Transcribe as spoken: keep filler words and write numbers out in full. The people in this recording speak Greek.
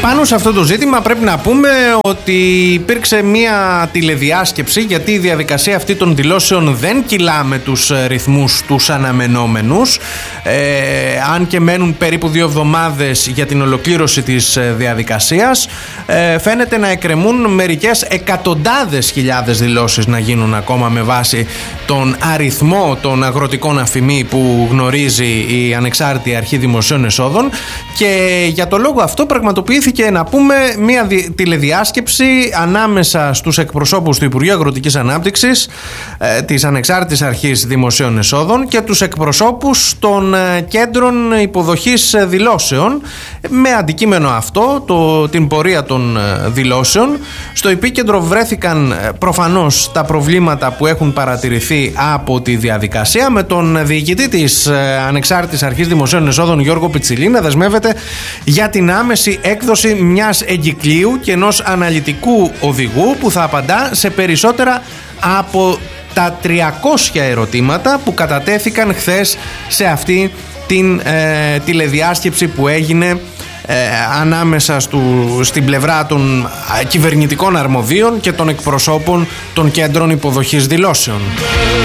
Πάνω σε αυτό το ζήτημα πρέπει να πούμε ότι υπήρξε μια τηλεδιάσκεψη, γιατί η διαδικασία αυτή των δηλώσεων δεν κυλά με τους ρυθμούς τους αναμενόμενους, ε, αν και μένουν περίπου δύο εβδομάδες για την ολοκλήρωση της διαδικασίας. ε, φαίνεται να εκκρεμούν μερικές εκατοντάδες χιλιάδες δηλώσεις να γίνουν ακόμα με βάση τον αριθμό των αγροτικών αφημί που γνωρίζει η Ανεξάρτητη Αρχή Δημοσίων Εσόδων, και για το λόγο αυτό πραγματοποιήθηκε και να πούμε μια τηλεδιάσκεψη ανάμεσα στους εκπροσώπους του Υπουργείου Αγροτικής Ανάπτυξης, ε, της Ανεξάρτητης Αρχής Δημοσίων Εσόδων και τους εκπροσώπους των ε, κέντρων υποδοχής δηλώσεων, με αντικείμενο αυτό το, την πορεία των ε, δηλώσεων. Στο επίκεντρο βρέθηκαν ε, προφανώς τα προβλήματα που έχουν παρατηρηθεί από τη διαδικασία, με τον διοικητή της ε, Ανεξάρτητης Αρχής Δημοσίων Εσόδων Γιώργο Πιτσιλή να δεσμεύεται για την άμεση έκδοση μιας εγκυκλίου και ενός αναλυτικού οδηγού που θα απαντά σε περισσότερα από τα τριακόσια ερωτήματα που κατατέθηκαν χθες σε αυτή την ε, τηλεδιάσκεψη που έγινε ε, ανάμεσα στου, στην πλευρά των κυβερνητικών αρμοδίων και των εκπροσώπων των κέντρων υποδοχής δηλώσεων.